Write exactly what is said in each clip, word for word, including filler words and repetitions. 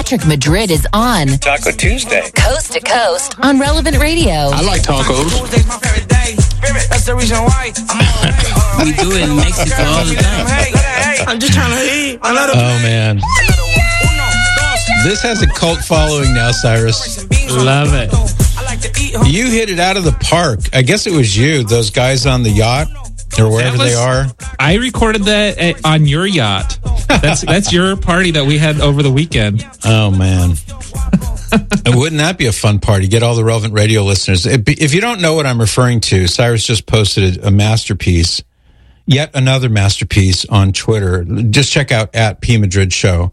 Patrick Madrid is on Taco Tuesday. Coast to Coast on Relevant Radio. I like tacos. That's the reason why. We do it in Mexico all the time. I'm just trying to eat. Oh, man. This has a cult following now, Cyrus. Love it. You hit it out of the park. I guess it was you, those guys on the yacht or wherever was, they are. I recorded that at, on your yacht. That's that's your party that we had over the weekend. Oh, man. Wouldn't that be a fun party? Get all the Relevant Radio listeners. If you don't know what I'm referring to, Cyrus just posted a masterpiece, yet another masterpiece on Twitter. Just check out at P Madrid Show.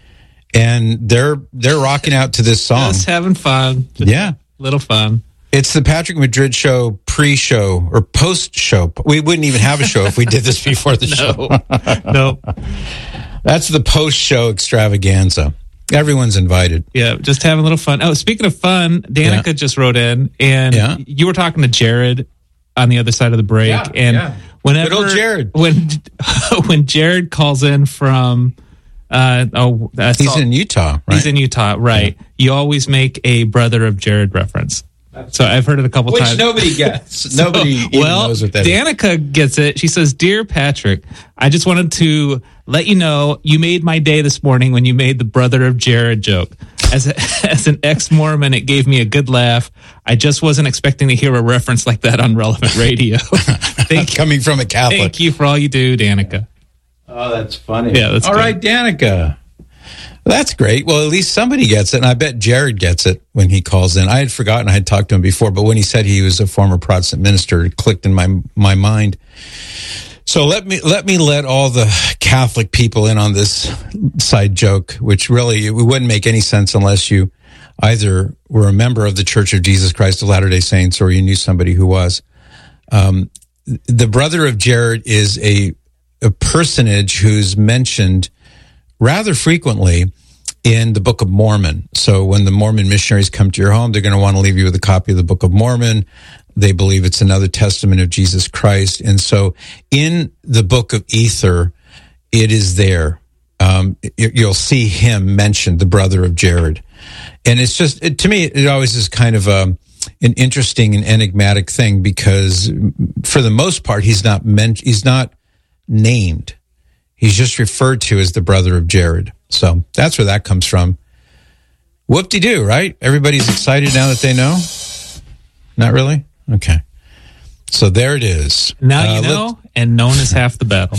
And they're they're rocking out to this song. Just having fun. Just yeah. Little fun. It's the Patrick Madrid Show pre-show or post-show. We wouldn't even have a show if we did this before the show. No. That's the post-show extravaganza. Everyone's invited. Yeah, just having a little fun. Oh, speaking of fun, Danica Yeah. just wrote in, and Yeah. you were talking to Jared on the other side of the break. Yeah, and yeah. whenever Good old Jared. when when Jared calls in from uh oh uh, He's in Utah, right? He's in Utah, right? Yeah. You always make a brother of Jared reference. So I've heard it a couple Which times. nobody gets. So, nobody even well, knows what that Danica is. gets it. She says, "Dear Patrick, I just wanted to let you know you made my day this morning when you made the brother of Jared joke. As a, as an ex-Mormon, it gave me a good laugh. I just wasn't expecting to hear a reference like that on Relevant Radio. Thank, Coming from a Catholic. thank you for all you do, Danica." Oh, that's funny. Yeah, that's all good. right, Danica. That's great. Well, at least somebody gets it, and I bet Jared gets it when he calls in. I had forgotten I had talked to him before, but when he said he was a former Protestant minister, it clicked in my my mind. So let me let me let all the Catholic people in on this side joke, which really it wouldn't make any sense unless you either were a member of the Church of Jesus Christ of Latter-day Saints or you knew somebody who was. Um, the brother of Jared is a a personage who's mentioned rather frequently in the Book of Mormon. So when the Mormon missionaries come to your home, they're going to want to leave you with a copy of the Book of Mormon. They believe it's another testament of Jesus Christ. And so in the Book of Ether, it is there. Um, you'll see him mentioned, the brother of Jared. And it's just, it, to me, it always is kind of a, an interesting and enigmatic thing because for the most part, he's not meant, he's not named. He's just referred to as the brother of Jared. So that's where that comes from. Whoop-de-doo, right? Everybody's excited now that they know? Not really? Okay. So there it is. Now Uh, you know, and known is half the battle.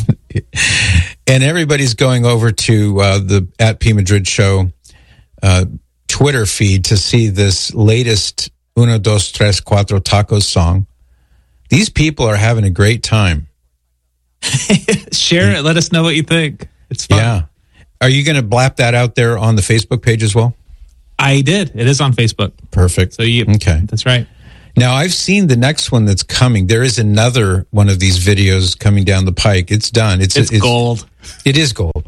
And everybody's going over to uh, the at P Madrid Show uh, Twitter feed to see this latest Uno, Dos, Tres, Cuatro Tacos song. These people are having a great time. Share it. Let us know what you think. It's fun. Yeah. Are you going to blap that out there on the Facebook page as well? I did. It is on Facebook. Perfect. So you, okay. That's right. Now, I've seen the next one that's coming. There is another one of these videos coming down the pike. It's done. It's, It's, it's gold. It is gold.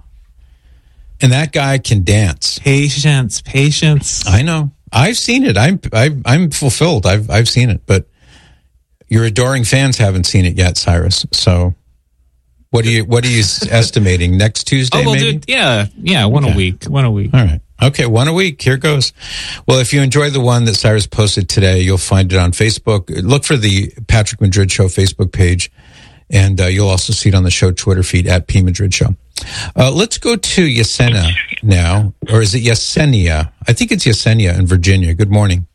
And that guy can dance. Patience, patience. I know. I've seen it. I'm I'm, I'm fulfilled. I've I've seen it. But your adoring fans haven't seen it yet, Cyrus. So what are you what are you estimating? Next Tuesday, Oh, we'll maybe? do it. Yeah, yeah. One Okay. a week. One a week. All right. Okay, one a week. Here goes. Well, if you enjoyed the one that Cyrus posted today, you'll find it on Facebook. Look for the Patrick Madrid Show Facebook page, and uh, you'll also see it on the show Twitter feed at P Madrid Show. Uh, let's go to Yesenia now, or is it Yesenia? I think it's Yesenia in Virginia. Good morning.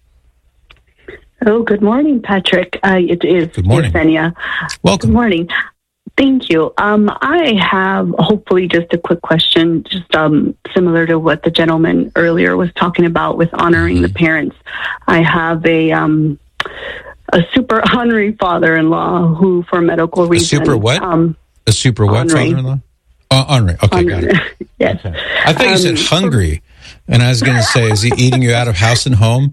Oh, good morning, Patrick. Uh, it is Good morning. Yesenia. Welcome. Good morning. Thank you. Um, I have hopefully just a quick question, just um, similar to what the gentleman earlier was talking about with honoring Mm-hmm. the parents. I have a um, a super honorary father-in-law who, for medical A reasons, super what? Um, A super what honorary. father-in-law? Oh, honorary. Okay, got it. yes. Okay. I thought you said Um, hungry, and I was going to say, is he eating you out of house and home?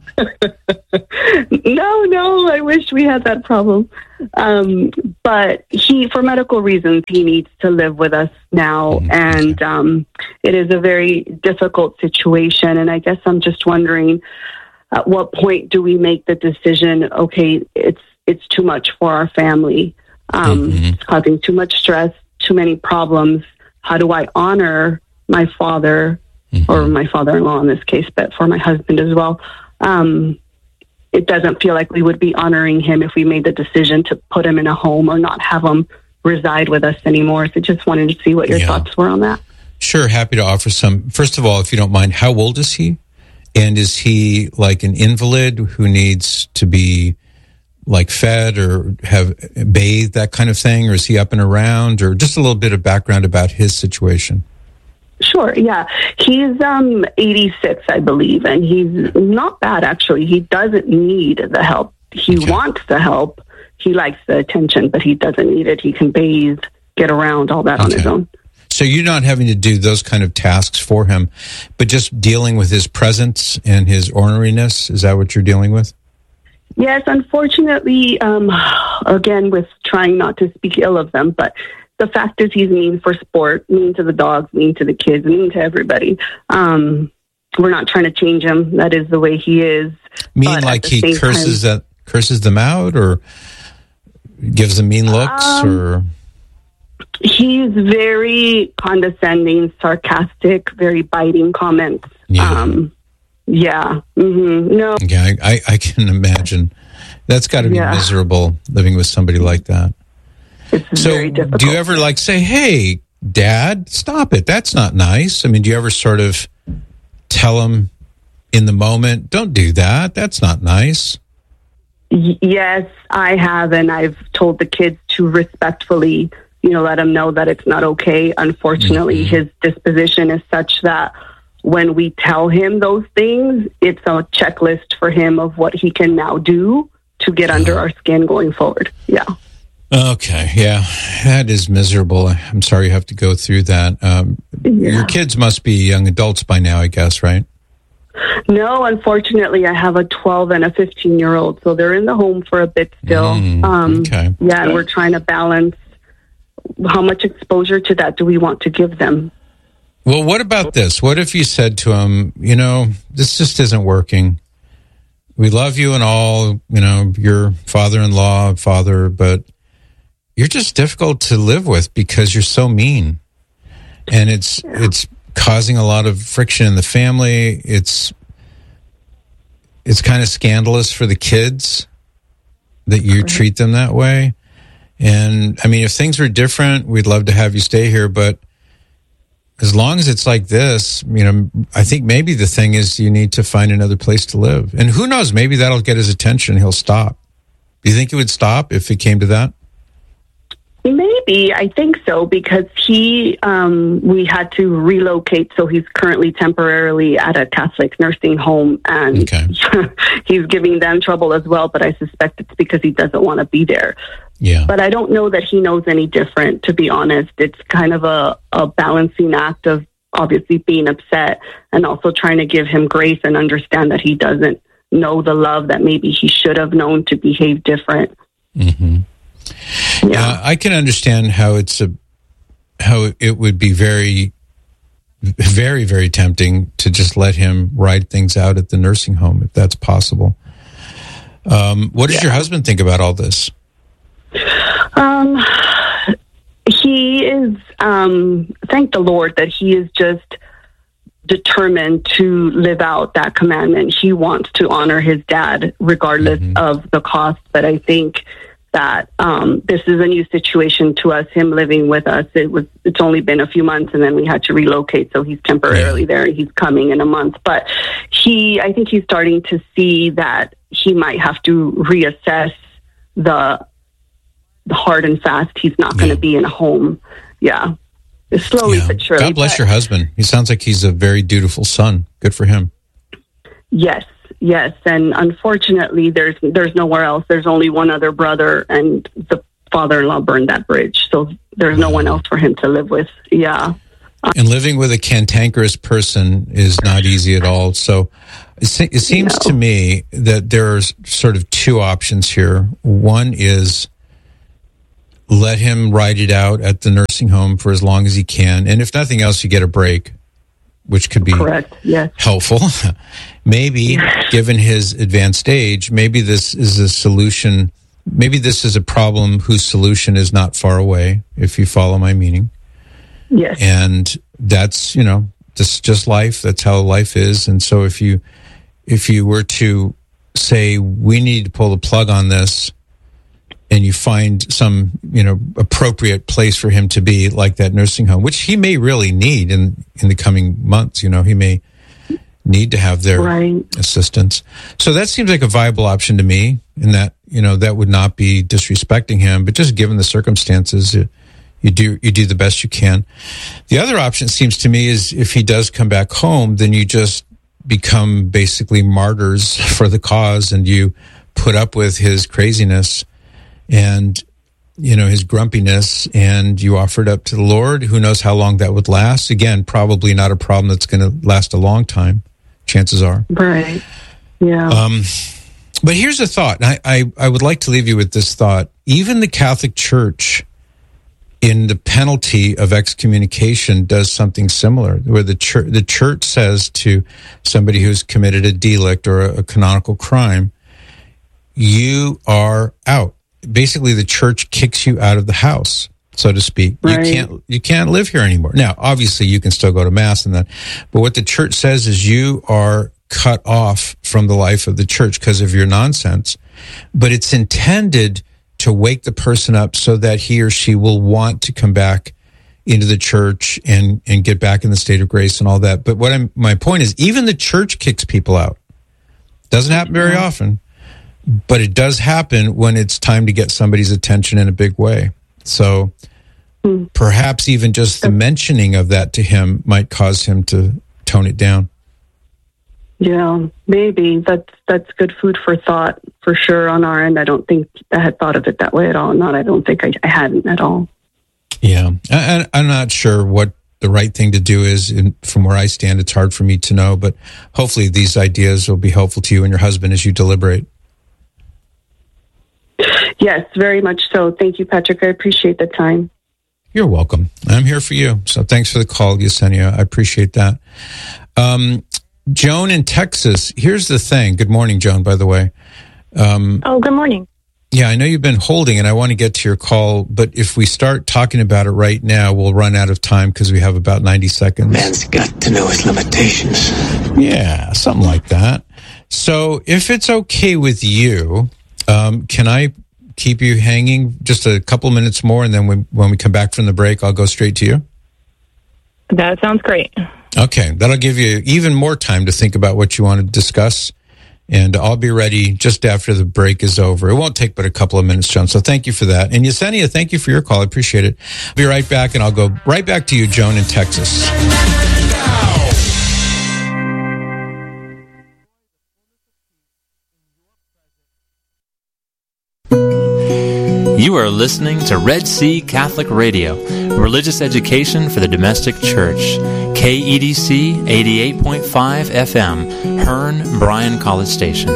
No, no, I wish we had that problem. Um, but he, for medical reasons, he needs to live with us now. Mhm, And okay. um, it is a very difficult situation. And I guess I'm just wondering, at what point do we make the decision, okay, it's it's too much for our family. Um, Mhm. It's causing too much stress, too many problems. How do I honor my father mm-hmm. or my father-in-law in this case, but for my husband as well. Um, it doesn't feel like we would be honoring him if we made the decision to put him in a home or not have him reside with us anymore. So just wanted to see what your yeah. thoughts were on that. Sure, happy to offer some. First of all, if you don't mind, how old is he? And is he like an invalid who needs to be like fed or have bathed, that kind of thing? Or is he up and around? Or just a little bit of background about his situation. Sure, yeah. He's um, eighty-six, I believe, and he's not bad, actually. He doesn't need the help. He okay. wants the help. He likes the attention, but he doesn't need it. He can bathe, get around, all that okay. on his own. So you're not having to do those kind of tasks for him, but just dealing with his presence and his orneriness? Is that what you're dealing with? Yes, unfortunately, um, again, with trying not to speak ill of them, but the fact is he's mean for sport, mean to the dogs, mean to the kids, mean to everybody. Um, we're not trying to change him. That is the way he is. Mean like he curses time, that, curses them out or gives them mean looks um, or... He's very condescending, sarcastic, very biting comments. Yeah. Um, yeah. Mm-hmm. No. Yeah, I, I, I can imagine. That's got to be yeah. miserable living with somebody like that. It's so very difficult. Do you ever like say, hey, Dad, stop it. That's not nice. I mean, do you ever sort of tell him in the moment, don't do that. That's not nice. Y- yes, I have. And I've told the kids to respectfully you know, let him know that it's not okay. Unfortunately, mm-hmm. his disposition is such that when we tell him those things, it's a checklist for him of what he can now do to get uh-huh. under our skin going forward. Yeah. Okay. Yeah. That is miserable. I'm sorry you have to go through that. Um, yeah. Your kids must be young adults by now, I guess, right? No, unfortunately, I have a twelve and a fifteen-year-old, so they're in the home for a bit still. Mm, um, okay. Yeah, and we're trying to balance how much exposure to that do we want to give them? Well, what about this? What if you said to him, you know, this just isn't working. We love you and all, you know, your father-in-law, father, but you're just difficult to live with because you're so mean. And it's yeah. it's causing a lot of friction in the family. It's it's kind of scandalous for the kids that you right. treat them that way. And, I mean, if things were different, we'd love to have you stay here. But as long as it's like this, you know, I think maybe the thing is you need to find another place to live. And who knows, maybe that'll get his attention. He'll stop. Do you think he would stop if it came to that? Maybe. I think so, because he, um, we had to relocate. So he's currently temporarily at a Catholic nursing home, and okay. he's giving them trouble as well. But I suspect it's because he doesn't want to be there. Yeah. But I don't know that he knows any different, to be honest. It's kind of a, a balancing act of obviously being upset and also trying to give him grace and understand that he doesn't know the love that maybe he should have known to behave different. Mm-hmm. Yeah, uh, I can understand how it's a how it would be very, very, very tempting to just let him ride things out at the nursing home if that's possible. Um, what does yeah. your husband think about all this? Um, he is. Um, thank the Lord that he is just determined to live out that commandment. He wants to honor his dad regardless mm-hmm. of the cost. But I think that um, this is a new situation to us, him living with us. It was, it's only been a few months, and then we had to relocate, so he's temporarily yeah. there, and he's coming in a month. But he, I think he's starting to see that he might have to reassess the, the hard and fast. He's not going to yeah. be in a home. Yeah. Slowly yeah. but surely. God bless but, your husband. He sounds like he's a very dutiful son. Good for him. Yes. Yes, and unfortunately, there's there's nowhere else. There's only one other brother, and the father-in-law burned that bridge, so there's no one else for him to live with. Yeah. And living with a cantankerous person is not easy at all. So it, se- it seems no. to me that there's sort of two options here. One is let him ride it out at the nursing home for as long as he can, and if nothing else, you get a break, which could be Correct. Yes. helpful. Maybe, given his advanced age, maybe this is a solution. Maybe this is a problem whose solution is not far away, if you follow my meaning. Yes. And that's, you know, This is just life. That's how life is. And so if you if you were to say we need to pull the plug on this, and you find some, you know, appropriate place for him to be, like that nursing home, which he may really need in in the coming months. You know, he may need to have their right. assistance. So that seems like a viable option to me, in that, you know, that would not be disrespecting him, but just given the circumstances, you, you do you do the best you can. The other option seems to me is if he does come back home, then you just become basically martyrs for the cause, and you put up with his craziness and, you know, his grumpiness, and you offer it up to the Lord. Who knows how long that would last? Again, probably not a problem that's going to last a long time. Chances are. Right. Yeah. Um, but here's a thought. I, I, I would like to leave you with this thought. Even the Catholic Church, in the penalty of excommunication, does something similar, where the church, the church says to somebody who's committed a delict or a, a canonical crime, you are out. Basically, the church kicks you out of the house, so to speak. Right. You can't you can't live here anymore. Now, obviously, you can still go to mass and that, but what the church says is you are cut off from the life of the church because of your nonsense. But it's intended to wake the person up so that he or she will want to come back into the church and and get back in the state of grace and all that. But what I'm my point is, even the church kicks people out. Doesn't happen very often, but it does happen when it's time to get somebody's attention in a big way. So mm. perhaps even just the mentioning of that to him might cause him to tone it down. Yeah, maybe. That's that's good food for thought, for sure, on our end. I don't think I had thought of it that way at all. Not, I don't think I, I hadn't at all. Yeah, I, I'm not sure what the right thing to do is. And from where I stand, it's hard for me to know, but hopefully these ideas will be helpful to you and your husband as you deliberate. Yes, very much so. Thank you, Patrick. I appreciate the time. You're welcome. I'm here for you. So thanks for the call, Yesenia. I appreciate that. Um, Joan in Texas, here's the thing. Good morning, Joan, by the way. Um, oh, good morning. Yeah, I know you've been holding, and I want to get to your call, but if we start talking about it right now, we'll run out of time because we have about ninety seconds. Man's got to know his limitations. Yeah, something like that. So if it's okay with you, um, can I keep you hanging just a couple minutes more, and then when, when we come back from the break, I'll go straight to you? That sounds great. Okay, that'll give you even more time to think about what you want to discuss, and I'll be ready just after the break is over. It won't take but a couple of minutes, Joan, so thank you for that. And Yesenia, thank you for your call. I appreciate it. I'll be right back, and I'll go right back to you, Joan in Texas. You are listening to Red Sea Catholic Radio, religious education for the domestic church. K E D C eighty-eight point five F M, Hearn, Bryan College Station.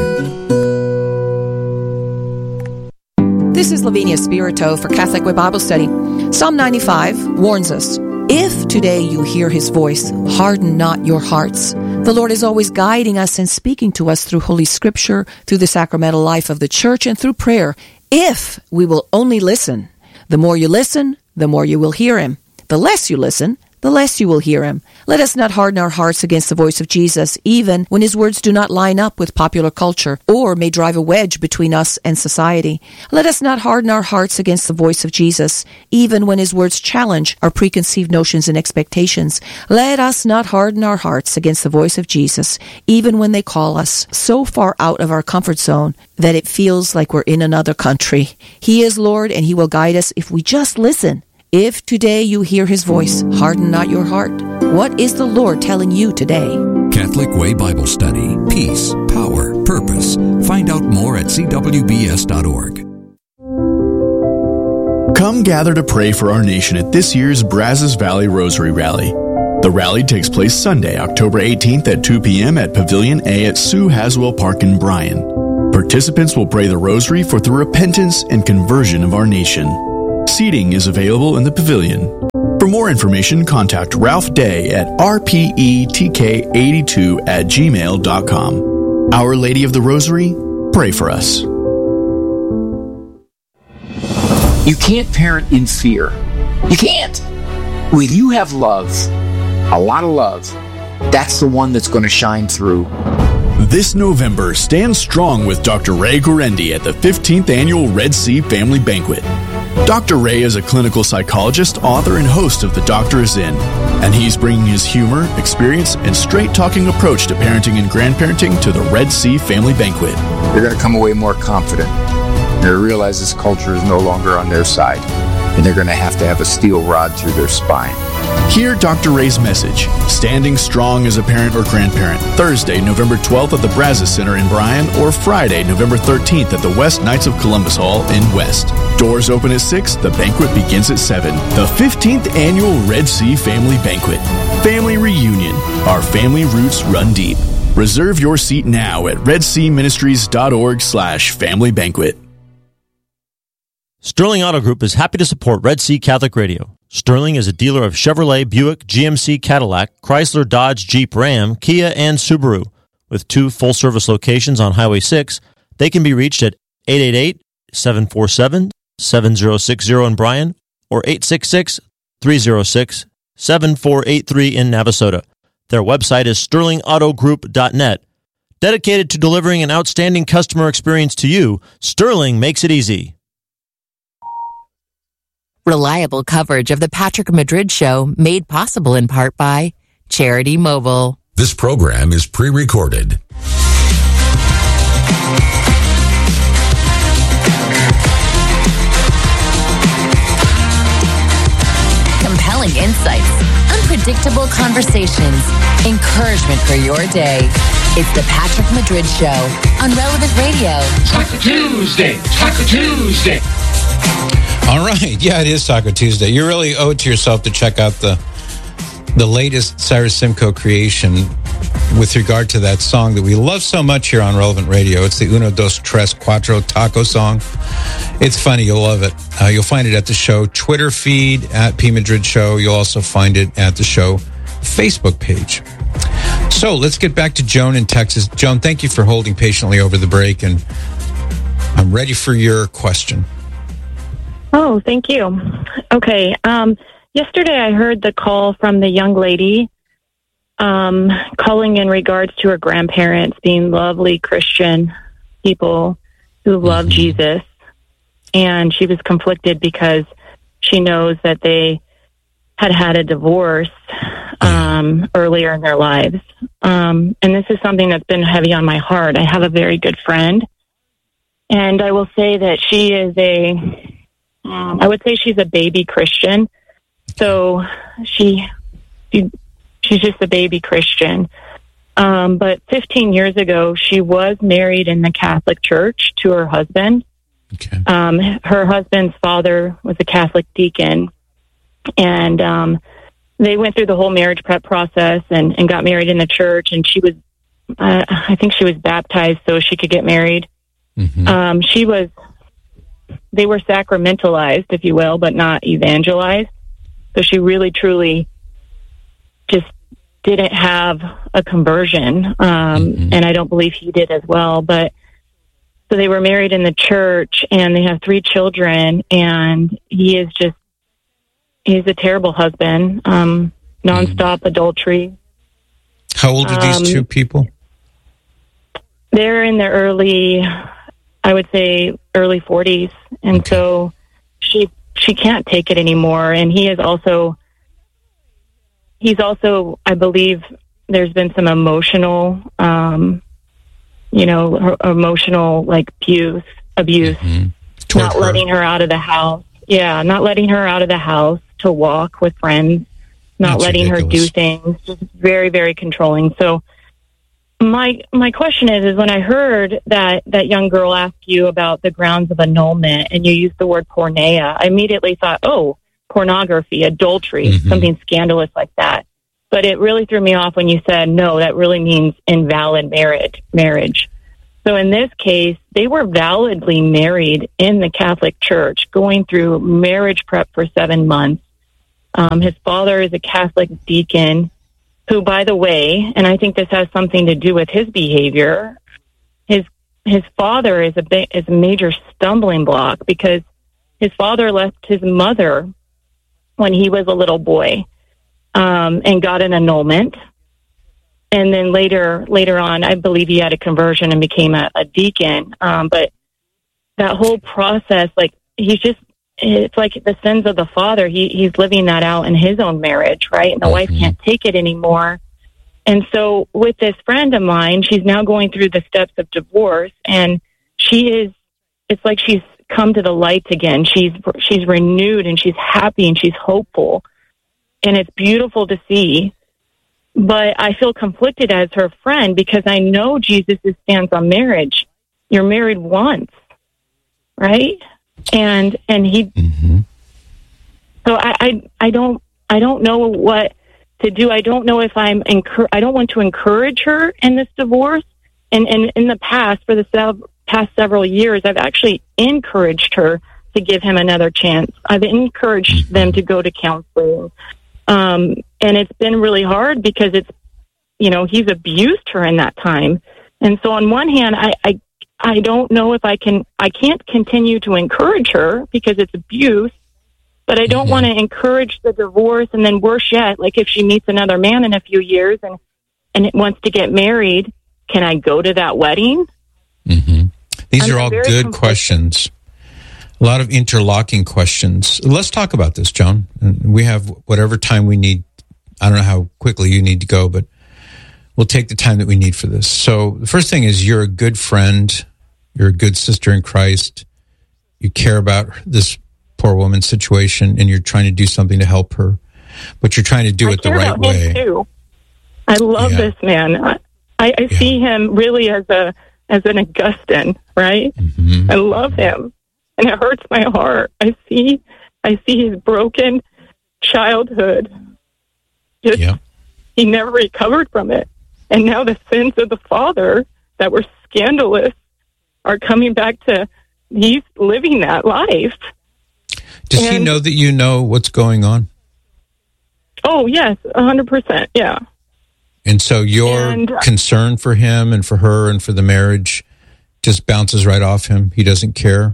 This is Lavinia Spirito for Catholic Way Bible Study. Psalm ninety-five warns us, if today you hear his voice, harden not your hearts. The Lord is always guiding us and speaking to us through Holy Scripture, through the sacramental life of the church, and through prayer. If we will only listen, the more you listen, the more you will hear him. The less you listen, the less you will hear him. Let us not harden our hearts against the voice of Jesus, even when his words do not line up with popular culture or may drive a wedge between us and society. Let us not harden our hearts against the voice of Jesus, even when his words challenge our preconceived notions and expectations. Let us not harden our hearts against the voice of Jesus, even when they call us so far out of our comfort zone that it feels like we're in another country. He is Lord, and he will guide us if we just listen. If today you hear his voice, harden not your heart. What is the Lord telling you today? Catholic Way Bible Study. Peace, power, purpose. Find out more at c w b s dot org. Come gather to pray for our nation at this year's Brazos Valley Rosary Rally. The rally takes place Sunday, October eighteenth at two p.m. at Pavilion A at Sue Haswell Park in Bryan. Participants will pray the rosary for the repentance and conversion of our nation. Seating is available in the pavilion. For more information, contact Ralph Day at r p e t k eighty-two at gmail dot com. Our Lady of the Rosary, pray for us. You can't parent in fear. You can't. When you have love, a lot of love, that's the one that's going to shine through. This November, stand strong with Doctor Ray Guarendi at the fifteenth Annual Red Sea Family Banquet. Doctor Ray is a clinical psychologist, author, and host of The Doctor Is In, and he's bringing his humor, experience, and straight-talking approach to parenting and grandparenting to the Red Sea Family Banquet. They're going to come away more confident. They're going to realize this culture is no longer on their side, and they're going to have to have a steel rod through their spine. Hear Doctor Ray's message, Standing Strong as a Parent or Grandparent, Thursday, November twelfth at the Brazos Center in Bryan, or Friday, November thirteenth at the West Knights of Columbus Hall in West. Doors open at six, the banquet begins at seven. The fifteenth Annual Red Sea Family Banquet. Family Reunion. Our family roots run deep. Reserve your seat now at redseaministries.org slash family banquet. Sterling Auto Group is happy to support Red Sea Catholic Radio. Sterling is a dealer of Chevrolet, Buick, G M C, Cadillac, Chrysler, Dodge, Jeep, Ram, Kia, and Subaru. With two full-service locations on Highway six, they can be reached at eight eight eight, seven four seven, seven zero six zero in Bryan or eight six six, three zero six, seven four eight three in Navasota. Their website is sterling auto group dot net. Dedicated to delivering an outstanding customer experience to you, Sterling makes it easy. Reliable coverage of the Patrick Madrid Show, made possible in part by Charity Mobile. This program is pre-recorded. Compelling insights, unpredictable conversations, encouragement for your day. It's the Patrick Madrid Show on Relevant Radio. Taco Tuesday, Taco Tuesday. All right. Yeah, it is Taco Tuesday. You really owe it to yourself to check out the the latest Cyrus Simcoe creation with regard to that song that we love so much here on Relevant Radio. It's the Uno, Dos, Tres, Cuatro Taco song. It's funny. You'll love it. Uh, you'll find it at the show Twitter feed, at P Madrid Show. You'll also find it at the show Facebook page. So let's get back to Joan in Texas. Joan, thank you for holding patiently over the break, and I'm ready for your question. Oh, thank you. Okay. Um, yesterday I heard the call from the young lady um, calling in regards to her grandparents being lovely Christian people who love mm-hmm. Jesus. And she was conflicted because she knows that they had had a divorce um, earlier in their lives. Um, and this is something that's been heavy on my heart. I have a very good friend, and I will say that she is a... Um, I would say she's a baby Christian. So she, she she's just a baby Christian. Um, but fifteen years ago, she was married in the Catholic Church to her husband. Okay. Um, her husband's father was a Catholic deacon. And um, they went through the whole marriage prep process and, and got married in the church. And she was, uh, I think she was baptized so she could get married. Mm-hmm. Um, she was... They were sacramentalized, if you will, but not evangelized. So she really, truly just didn't have a conversion. Um, mm-hmm. And I don't believe he did as well. But so they were married in the church, and they have three children. And he is just, he's a terrible husband, um, nonstop mm-hmm. adultery. How old are these um, two people? They're in their early... I would say early forties. And okay. so she, she can't take it anymore. And he is also, he's also, I believe there's been some emotional, um, you know, emotional like abuse, abuse, mm-hmm. not her. letting her out of the house. Yeah. Not letting her out of the house to walk with friends, not That's letting ridiculous. her do things, just very, very controlling. So, My my question is, is when I heard that, that young girl ask you about the grounds of annulment and you used the word porneia, I immediately thought, oh, pornography, adultery, mm-hmm. something scandalous like that. But it really threw me off when you said, no, that really means invalid marriage. marriage. So in this case, they were validly married in the Catholic Church, going through marriage prep for seven months. Um, his father is a Catholic deacon, who, by the way, and I think this has something to do with his behavior, his his father is a big, is a major stumbling block because his father left his mother when he was a little boy um, and got an annulment. and then later, later on, I believe he had a conversion and became a, a deacon. Um, but that whole process, like, he's just, it's like the sins of the father. He he's living that out in his own marriage, right? And the mm-hmm. wife can't take it anymore. And so with this friend of mine, she's now going through the steps of divorce, and she is, it's like she's come to the light again. She's, she's renewed, and she's happy, and she's hopeful. And it's beautiful to see. But I feel conflicted as her friend because I know Jesus' stance on marriage. You're married once, right? And, and he, mm-hmm. so I, I, I don't, I don't know what to do. I don't know if I'm, encur- I don't want to encourage her in this divorce. And, and in the past, for the sev- past several years, I've actually encouraged her to give him another chance. I've encouraged mm-hmm. them to go to counseling. Um, and it's been really hard because it's, you know, he's abused her in that time. And so on one hand, I, I, I don't know if I can, I can't continue to encourage her because it's abuse. But I don't mm-hmm. want to encourage the divorce, and then worse yet, like if she meets another man in a few years and and it wants to get married, can I go to that wedding? Mm-hmm. These I'm are all good confused. questions. A lot of interlocking questions. Let's talk about this, Joan. We have whatever time we need. I don't know how quickly you need to go, but we'll take the time that we need for this. So the first thing is you're a good friend. You're a good sister in Christ. You care about this poor woman's situation, and you're trying to do something to help her, but you're trying to do I it the right way. Too. I love yeah. this man. I, I, I yeah. see him really as a as an Augustine, right? Mm-hmm. I love him, and it hurts my heart. I see, I see his broken childhood. Just yeah. he never recovered from it, and now the sins of the father that were scandalous are coming back to. He's living that life. Does and, he know that you know what's going on? Oh, yes, one hundred percent, yeah. And so your and, concern for him and for her and for the marriage just bounces right off him? He doesn't care?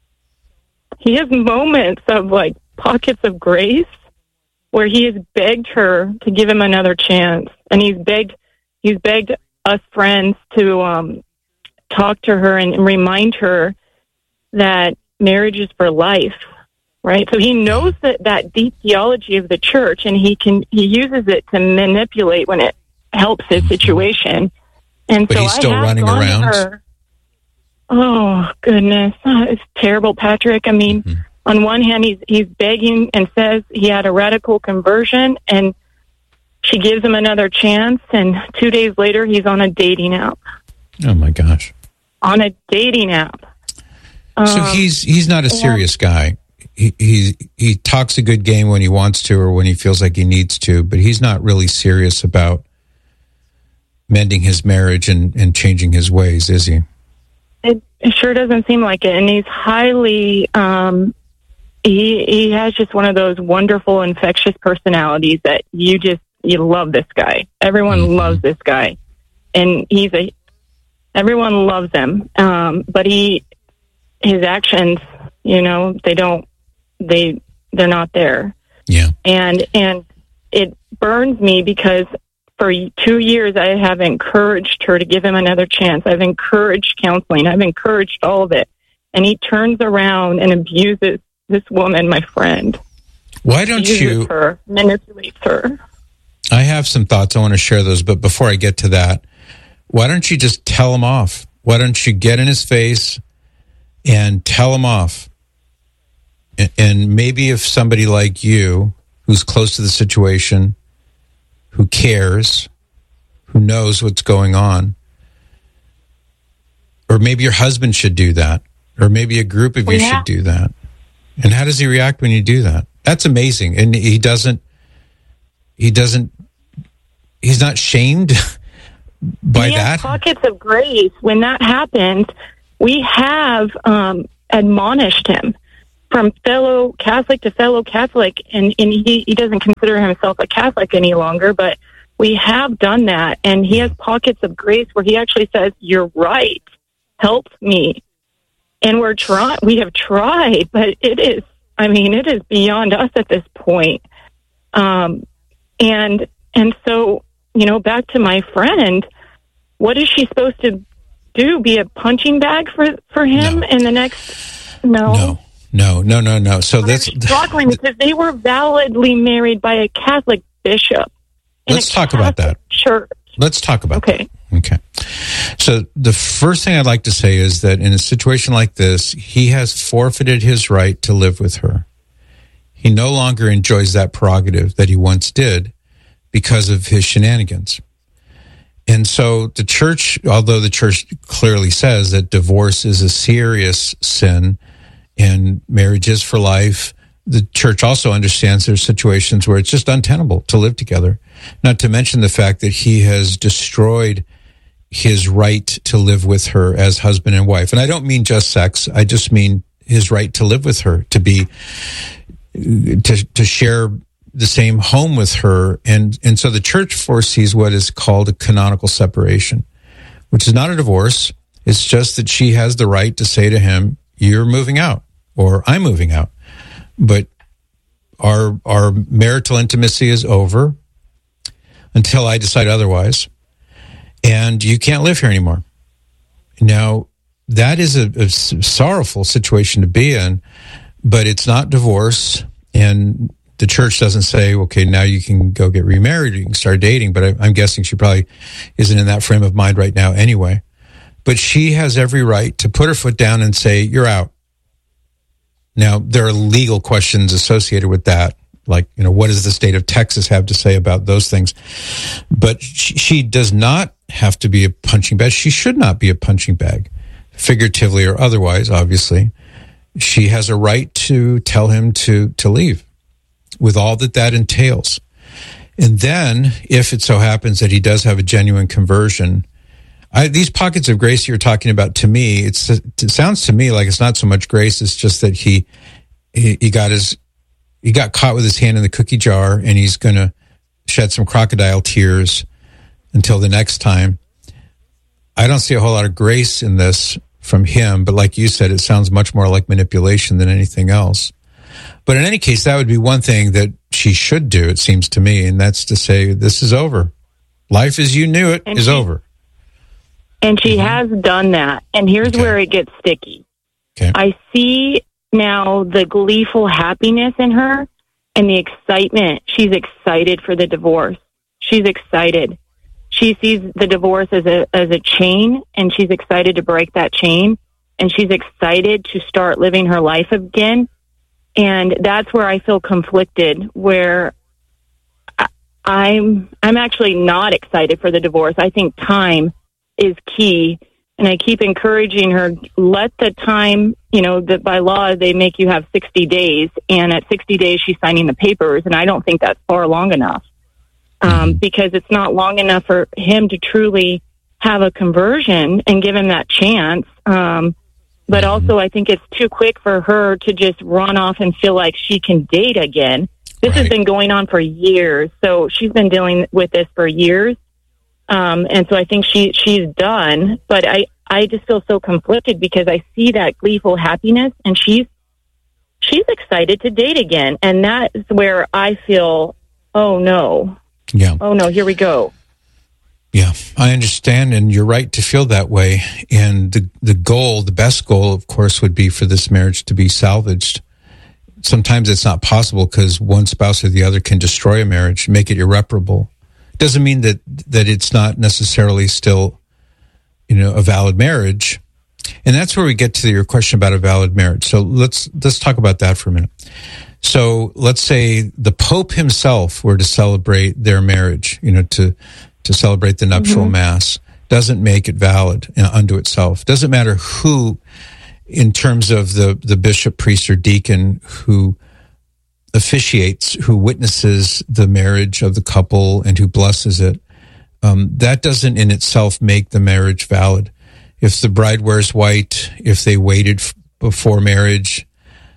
He has moments of, like, pockets of grace where he has begged her to give him another chance. And he's begged he's begged us friends to um, talk to her and, and remind her that marriage is for life. Right, so he knows that, that deep theology of the church, and he can he uses it to manipulate when it helps his situation. And but so he's still I have running gone around. To her, oh goodness, oh, it's terrible, Patrick. I mean, mm-hmm. on one hand, he's he's begging and says he had a radical conversion, and she gives him another chance. And two days later, he's on a dating app. Oh my gosh! On a dating app. So um, he's he's not a serious yeah. guy. He, he he talks a good game when he wants to or when he feels like he needs to, but he's not really serious about mending his marriage and, and changing his ways, is he? It, it sure doesn't seem like it. And he's highly, um, he he has just one of those wonderful, infectious personalities that you just, you love this guy. Everyone mm-hmm. loves this guy. And he's a, everyone loves him. Um, but he, his actions, you know, they don't, they they're not there. Yeah. And and it burns me because for two years I have encouraged her to give him another chance. I've encouraged counseling. I've encouraged all of it. And he turns around and abuses this woman, my friend. Why don't abuses you her, manipulates her. I have some thoughts. I want to share those, but before I get to that, why don't you just tell him off? Why don't you get in his face and tell him off? And maybe if somebody like you, who's close to the situation, who cares, who knows what's going on, or maybe your husband should do that, or maybe a group of you yeah. should do that. And how does he react when you do that? That's amazing. And he doesn't, he doesn't, he's not shamed by he that. Has pockets of grace. When that happens, we have um, admonished him from fellow Catholic to fellow Catholic, and, and he, he doesn't consider himself a Catholic any longer, but we have done that, and he has pockets of grace where he actually says, "You're right, help me." And we're trying, we have tried, but it is, I mean, it is beyond us at this point. Um, and, and so you know, back to my friend, what is she supposed to do? Be a punching bag for, for him No. in the next? No. No, no, no, no, no. So that's struggling because they were validly married by a Catholic bishop. in Let's a talk about that. Church. Let's talk about Okay. that. Okay. So the first thing I'd like to say is that in a situation like this, he has forfeited his right to live with her. He no longer enjoys that prerogative that he once did because of his shenanigans. And so the church, although the church clearly says that divorce is a serious sin and marriage is for life, the church also understands there's situations where it's just untenable to live together. Not to mention the fact that he has destroyed his right to live with her as husband and wife. And I don't mean just sex. I just mean his right to live with her, to be, to, to share the same home with her. And, and so the church foresees what is called a canonical separation, which is not a divorce. It's just that she has the right to say to him, you're moving out, or I'm moving out. But our, our marital intimacy is over until I decide otherwise. And you can't live here anymore. Now, that is a, a sorrowful situation to be in, but it's not divorce. And the church doesn't say, okay, now you can go get remarried or you can start dating. But I, I'm guessing she probably isn't in that frame of mind right now anyway. But she has every right to put her foot down and say, you're out. Now, there are legal questions associated with that. Like, you know, what does the state of Texas have to say about those things? But she, she does not have to be a punching bag. She should not be a punching bag, figuratively or otherwise, obviously. She has a right to tell him to, to leave with all that that entails. And then, if it so happens that he does have a genuine conversion, I, these pockets of grace you're talking about, to me, it's, it sounds to me like it's not so much grace, it's just that he, he, he got his, he got caught with his hand in the cookie jar, and he's going to shed some crocodile tears until the next time. I don't see a whole lot of grace in this from him, but like you said, it sounds much more like manipulation than anything else. But in any case, that would be one thing that she should do, it seems to me, and that's to say, this is over. Life as you knew it And is she- over. And she Mm-hmm. has done that. And here's Okay. where it gets sticky. Okay. I see now the gleeful happiness in her and the excitement. She's excited for the divorce. She's excited. She sees the divorce as a as a chain, and she's excited to break that chain. And she's excited to start living her life again. And that's where I feel conflicted, where I, I'm I'm actually not excited for the divorce. I think time is key. And I keep encouraging her, let the time, you know, that by law they make you have sixty days. And at sixty days, she's signing the papers. And I don't think that's far long enough, um, because it's not long enough for him to truly have a conversion and give him that chance. Um, but also, I think it's too quick for her to just run off and feel like she can date again. This Right. has been going on for years. So she's been dealing with this for years. Um, and so I think she she's done, but I, I just feel so conflicted because I see that gleeful happiness, and she's she's excited to date again, and that's where I feel, oh no, Yeah. oh no, here we go. Yeah, I understand, and you're right to feel that way. And the the goal, the best goal, of course, would be for this marriage to be salvaged. Sometimes it's not possible because one spouse or the other can destroy a marriage, make it irreparable. Doesn't mean that that it's not necessarily still, you know, a valid marriage. And that's where we get to your question about a valid marriage. So let's let's talk about that for a minute. So let's say the Pope himself were to celebrate their marriage, you know, to to celebrate the nuptial Mm-hmm. mass, doesn't make it valid unto itself. Doesn't matter who, in terms of the the bishop, priest, or deacon who officiates, who witnesses the marriage of the couple and who blesses it. Um, that doesn't in itself make the marriage valid. If the bride wears white, if they waited f- before marriage,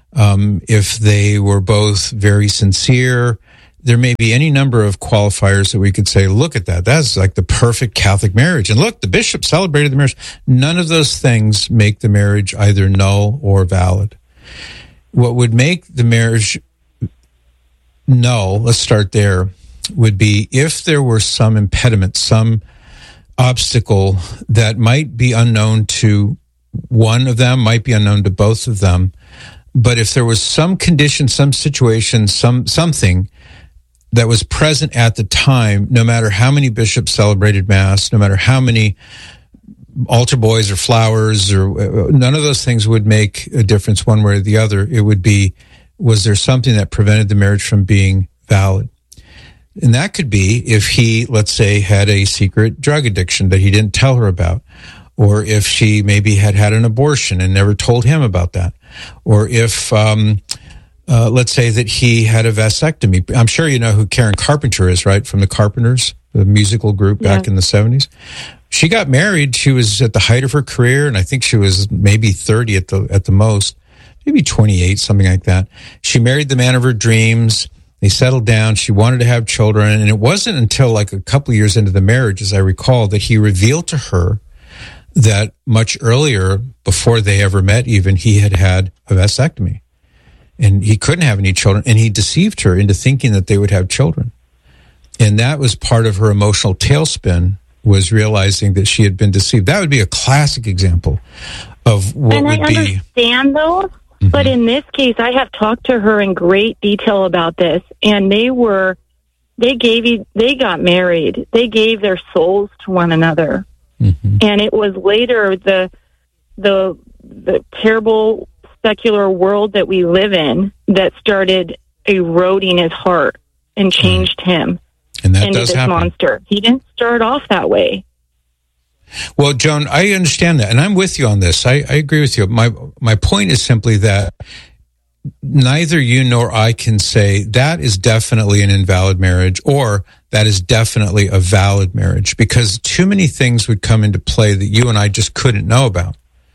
um, if they were both very sincere, there may be any number of qualifiers that we could say, look at that. That's like the perfect Catholic marriage. And look, the bishop celebrated the marriage. None of those things make the marriage either null or valid. What would make the marriage null, let's start there, would be if there were some impediment, some obstacle that might be unknown to one of them, might be unknown to both of them. But if there was some condition, some situation, some something that was present at the time, no matter how many bishops celebrated Mass, no matter how many altar boys or flowers, or none of those things would make a difference one way or the other. It would be, was there something that prevented the marriage from being valid? And that could be if he, let's say, had a secret drug addiction that he didn't tell her about, or if she maybe had had an abortion and never told him about that, or if, um, uh, let's say that he had a vasectomy. I'm sure you know who Karen Carpenter is, right? From the Carpenters, the musical group back yeah. in the seventies. She got married. She was at the height of her career, and I think she was maybe thirty at the at the most, maybe twenty-eight, something like that. She married the man of her dreams. They settled down. She wanted to have children, and it wasn't until like a couple of years into the marriage, as I recall, that he revealed to her that much earlier, before they ever met even, he had had a vasectomy, and he couldn't have any children, and he deceived her into thinking that they would have children. And that was part of her emotional tailspin, was realizing that she had been deceived. That would be a classic example of what and would I be... And I understand those, mm-hmm. but in this case, I have talked to her in great detail about this, and they were, they gave, they got married. They gave their souls to one another. Mm-hmm. And it was later the, the, the terrible secular world that we live in that started eroding his heart and changed mm-hmm. him. And that into does this happen. monster. He didn't start off that way. Well, Joan, I understand that, and I'm with you on this. I, I agree with you. My my point is simply that neither you nor I can say that is definitely an invalid marriage or that is definitely a valid marriage, because too many things would come into play that you and I just couldn't know about.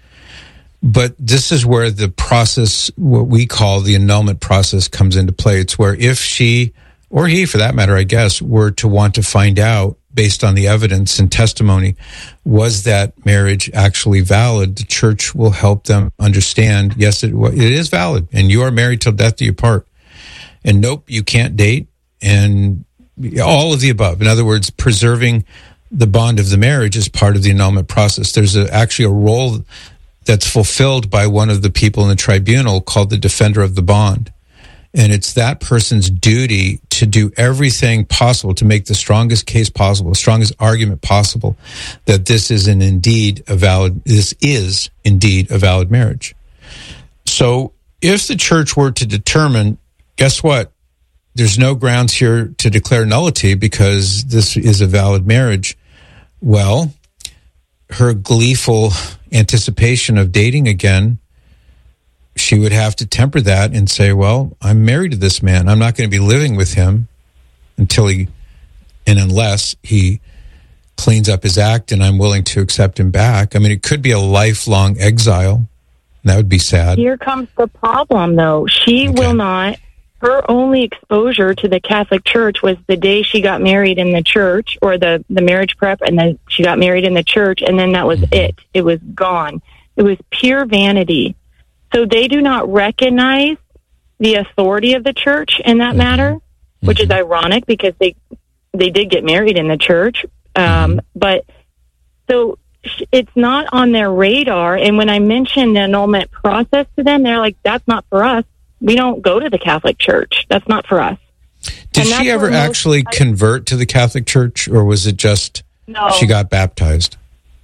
But this is where the process, what we call the annulment process, comes into play. It's where if she, or he for that matter, I guess, were to want to find out, based on the evidence and testimony, was that marriage actually valid, the church will help them understand, yes, it, it is valid, and you are married till death do you part. And nope, you can't date, and all of the above. In other words, preserving the bond of the marriage is part of the annulment process. There's a, actually a role that's fulfilled by one of the people in the tribunal called the defender of the bond. And it's that person's duty to do everything possible to make the strongest case possible, the strongest argument possible, that this is an indeed a valid, this is indeed a valid marriage. So if the church were to determine, guess what? There's no grounds here to declare nullity because this is a valid marriage. Well, her gleeful anticipation of dating again, she would have to temper that and say, well, I'm married to this man. I'm not going to be living with him until he, and unless he cleans up his act and I'm willing to accept him back. I mean, it could be a lifelong exile. That would be sad. Here comes the problem, though. She okay. will not, her only exposure to the Catholic Church was the day she got married in the church, or the, the marriage prep, and then she got married in the church, and then that was mm-hmm. it. It was gone. It was pure vanity. So they do not recognize the authority of the church in that mm-hmm. matter, which mm-hmm. is ironic because they they did get married in the church. Um, mm-hmm. But so it's not on their radar. And when I mention the annulment process to them, they're like, that's not for us. We don't go to the Catholic Church. That's not for us. Did she ever actually I, convert to the Catholic Church, or was it just no. she got baptized?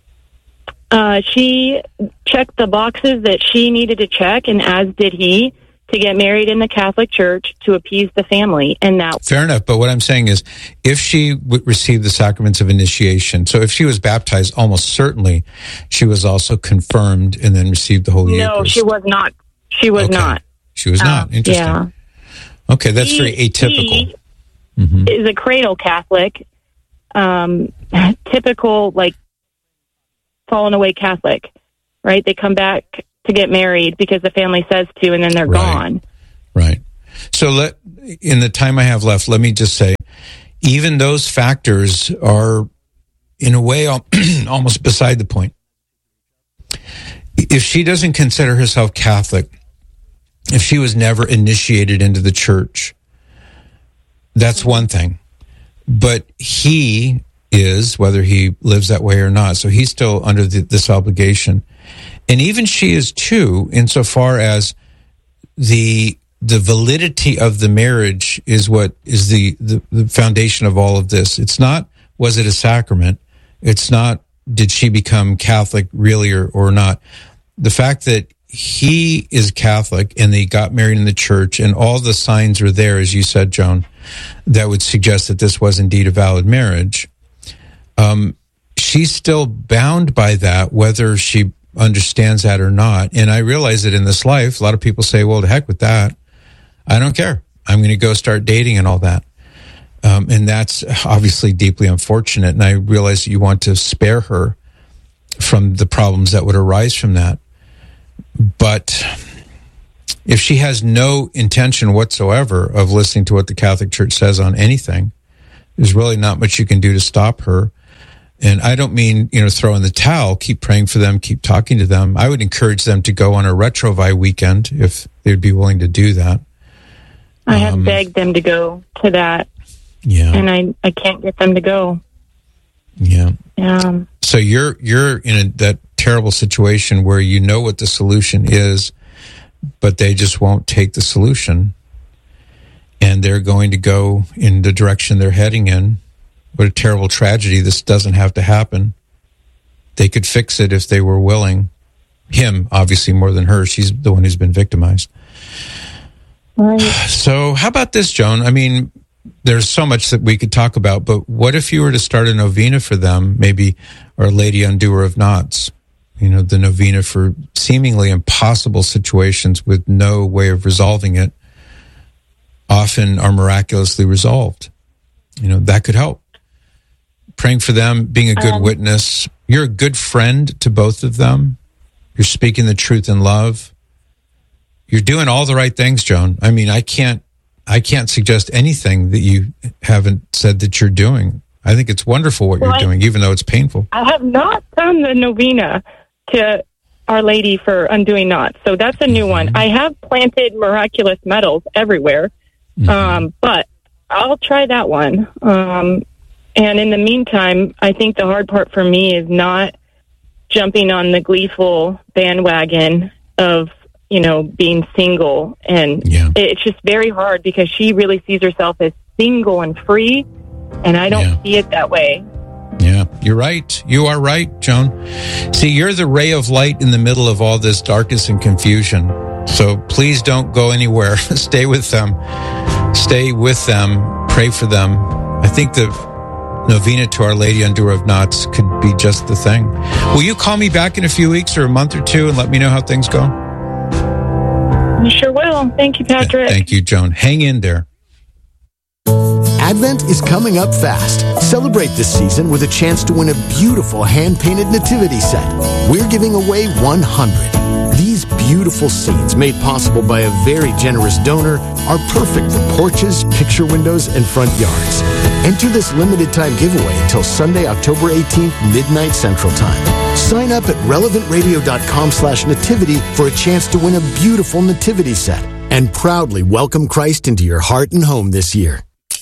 Uh, she checked the boxes that she needed to check, and as did he, to get married in the Catholic Church to appease the family. And that fair enough. But what I'm saying is, if she would receive the sacraments of initiation, so if she was baptized, almost certainly she was also confirmed and then received the Holy Eucharist. No, she was not. She was okay. not. She was not. Um, Interesting. Yeah. Okay, that's he, very atypical. He mm-hmm. is a cradle Catholic, um, typical, like, fallen away Catholic, right? They come back to get married because the family says to, and then they're right. gone. Right. So let, in the time I have left, let me just say, even those factors are, in a way, almost beside the point. If she doesn't consider herself Catholic, if she was never initiated into the church, that's one thing. but he is, whether he lives that way or not. So he's still under the, this obligation. And even she is too, insofar as the the validity of the marriage is what is the, the, the foundation of all of this. It's not, was it a sacrament? It's not, did she become Catholic really or, or not? The fact that he is Catholic and they got married in the church and all the signs are there, as you said, Joan, that would suggest that this was indeed a valid marriage. Um, she's still bound by that, whether she understands that or not. And I realize that in this life, a lot of people say, well, to heck with that. I don't care. I'm going to go start dating and all that. Um, and that's obviously deeply unfortunate. And I realize that you want to spare her from the problems that would arise from that. But if she has no intention whatsoever of listening to what the Catholic Church says on anything, there's really not much you can do to stop her. And I don't mean, you know, throw in the towel. Keep praying for them. Keep talking to them. I would encourage them to go on a Retrovi weekend if they'd be willing to do that. I have um, begged them to go to that. Yeah. And I, I can't get them to go. Yeah. Um, so you're you're in a, that terrible situation where you know what the solution is, but they just won't take the solution. And they're going to go in the direction they're heading in. What a terrible tragedy. This doesn't have to happen. They could fix it if they were willing. Him, obviously, more than her. She's the one who's been victimized. Right. So how about this, Joan? I mean, there's so much that we could talk about, but what if you were to start a novena for them, maybe Our Lady Undoer of Knots, you know, the novena for seemingly impossible situations with no way of resolving it, often are miraculously resolved. You know, that could help. Praying for them, being a good um, witness. You're a good friend to both of them. You're speaking the truth in love. You're doing all the right things, Joan. I mean, I can't, I can't suggest anything that you haven't said that you're doing. I think it's wonderful what well, you're I, doing, even though it's painful. I have not done the novena to Our Lady for Undoing Knots, so that's a new mm-hmm. one. I have planted miraculous medals everywhere, mm-hmm. um, but I'll try that one. Um, and in the meantime, I think the hard part for me is not jumping on the gleeful bandwagon of, you know, being single. And yeah. it's just very hard because she really sees herself as single and free, and I don't yeah. see it that way. Yeah, you're right. You are right, Joan. See, you're the ray of light in the middle of all this darkness and confusion. So please don't go anywhere. Stay with them. Stay with them. Pray for them. I think the novena to Our Lady Undoer of Knots could be just the thing. Will you call me back in a few weeks or a month or two and let me know how things go? You sure will. Thank you, Patrick. Thank you, Joan. Hang in there. Advent is coming up fast. Celebrate this season with a chance to win a beautiful hand-painted nativity set. We're giving away one hundred. These beautiful scenes, made possible by a very generous donor, are perfect for porches, picture windows, and front yards. Enter this limited-time giveaway until Sunday, October eighteenth, midnight Central Time. Sign up at relevantradio.com slash nativity for a chance to win a beautiful nativity set and proudly welcome Christ into your heart and home this year.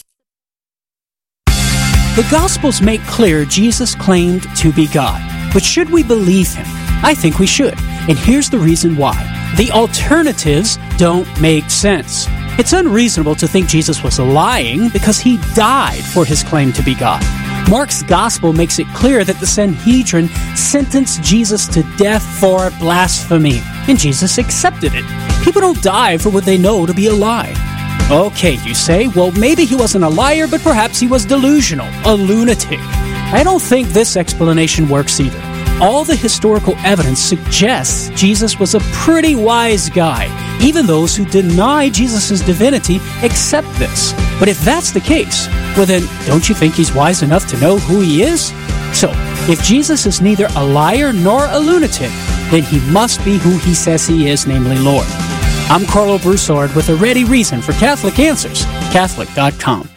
The Gospels make clear Jesus claimed to be God. But should we believe him? I think we should. And here's the reason why. The alternatives don't make sense. It's unreasonable to think Jesus was lying because he died for his claim to be God. Mark's Gospel makes it clear that the Sanhedrin sentenced Jesus to death for blasphemy, and Jesus accepted it. People don't die for what they know to be a lie. Okay, you say, well, maybe he wasn't a liar, but perhaps he was delusional, a lunatic. I don't think this explanation works either. All the historical evidence suggests Jesus was a pretty wise guy. Even those who deny Jesus' divinity accept this. But if that's the case, well then, don't you think he's wise enough to know who he is? So, if Jesus is neither a liar nor a lunatic, then he must be who he says he is, namely Lord. I'm Carlo Broussard with a ready reason for Catholic Answers, Catholic dot com.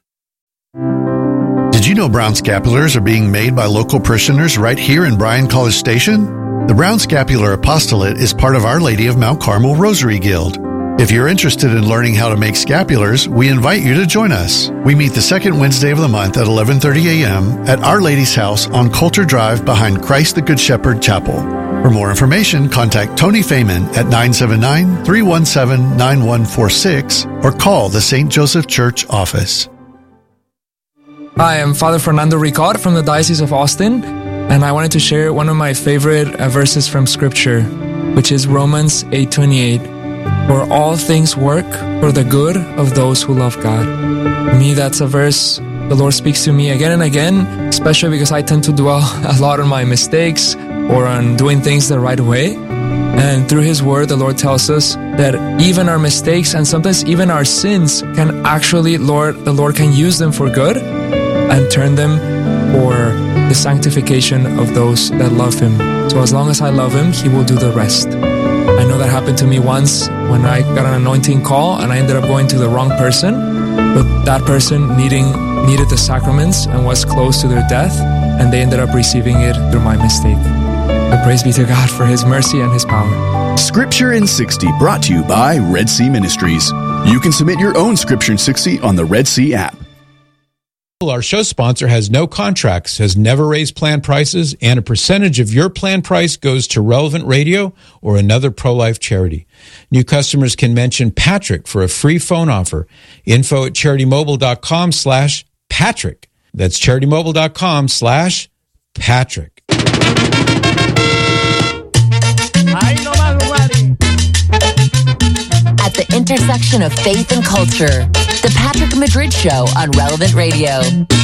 Did you know brown scapulars are being made by local parishioners right here in Bryan College Station? The Brown Scapular Apostolate is part of Our Lady of Mount Carmel Rosary Guild. If you're interested in learning how to make scapulars, we invite you to join us. We meet the second Wednesday of the month at eleven thirty a.m. at Our Lady's House on Coulter Drive behind Christ the Good Shepherd Chapel. For more information, contact Tony Feynman at nine seven nine, three one seven, nine one four six or call the Saint Joseph Church office. Hi, I'm Father Fernando Ricard from the Diocese of Austin, and I wanted to share one of my favorite uh, verses from Scripture, which is Romans eight twenty-eight. For all things work for the good of those who love God. For me, that's a verse the Lord speaks to me again and again, especially because I tend to dwell a lot on my mistakes or on doing things the right way. And through His Word, the Lord tells us that even our mistakes and sometimes even our sins can actually, Lord, the Lord can use them for good and turn them for the sanctification of those that love Him. So as long as I love Him, He will do the rest. I know that happened to me once when I got an anointing call and I ended up going to the wrong person, but that person needing needed the sacraments and was close to their death, and they ended up receiving it through my mistake. But praise be to God for His mercy and His power. Scripture in sixty, brought to you by Red Sea Ministries. You can submit your own Scripture in sixty on the Red Sea app. Our show sponsor has no contracts, has never raised plan prices, and a percentage of your plan price goes to Relevant Radio or another pro-life charity. New customers can mention Patrick for a free phone offer. Info at CharityMobile.com slash Patrick. That's CharityMobile.com slash Patrick. At the intersection of faith and culture, The Patrick Madrid Show on Relevant Radio.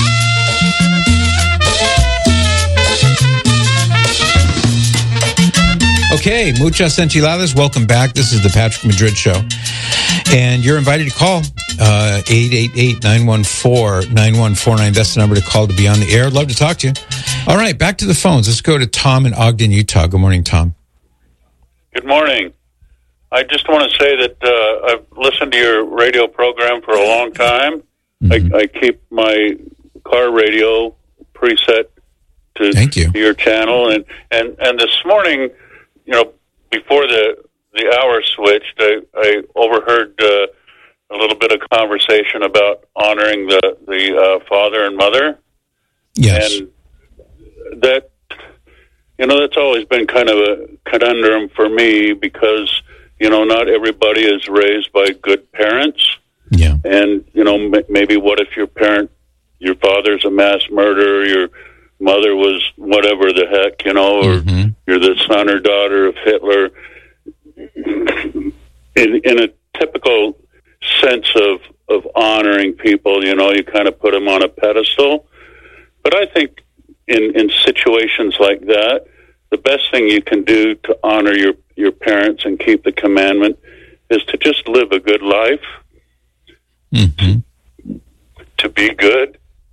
Okay, muchas enchiladas. Welcome back. This is The Patrick Madrid Show. And you're invited to call uh, eight eight eight, nine one four, nine one four nine. That's the number to call to be on the air. I'd love to talk to you. All right, back to the phones. Let's go to Tom in Ogden, Utah. Good morning, Tom. Good morning. I just want to say that uh, I've listened to your radio program for a long time. Mm-hmm. I, I keep my car radio preset to Thank you. your channel, and, and, and this morning, you know, before the the hour switched, I, I overheard uh, a little bit of conversation about honoring the the uh, father and mother. Yes, and that, you know, that's always been kind of a conundrum for me because, you know, not everybody is raised by good parents. Yeah. And, you know, m- maybe what if your parent, your father's a mass murderer, your mother was whatever the heck, you know, or mm-hmm. you're the son or daughter of Hitler. In, in a typical sense of, of honoring people, you know, you kind of put them on a pedestal. But I think in, in situations like that, the best thing you can do to honor your, your parents and keep the commandment is to just live a good life, mm-hmm. to be good.